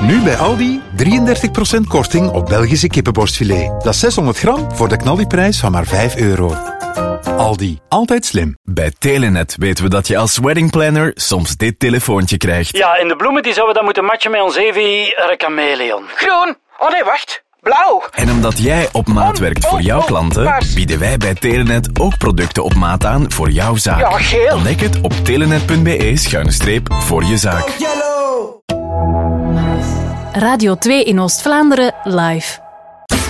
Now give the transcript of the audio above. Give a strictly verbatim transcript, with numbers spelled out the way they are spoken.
Nu bij Aldi drieëndertig procent korting op Belgische kippenborstfilet. Dat is zeshonderd gram voor de knaldiprijs van maar vijf euro. Aldi, altijd slim. Bij Telenet weten we dat je als weddingplanner soms dit telefoontje krijgt. Ja, en de bloemen die zouden we dan moeten matchen met ons Evi Recameleon. Groen. Oh nee, wacht. Blauw. En omdat jij op maat werkt voor jouw klanten, bieden wij bij Telenet ook producten op maat aan voor jouw zaak. Ja, geel. Ontdek het op telenet punt be schuine streep voor je zaak. Radio twee in Oost-Vlaanderen live.